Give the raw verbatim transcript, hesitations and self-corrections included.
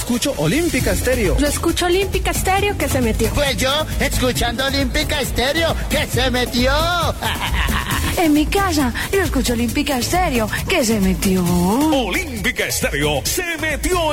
escucho Olímpica Estéreo. Yo escucho Olímpica Estéreo que se metió. Pues yo, escuchando Olímpica Estéreo que se metió. En mi casa, yo escucho Olímpica Estéreo que se metió. Olímpica Estéreo se metió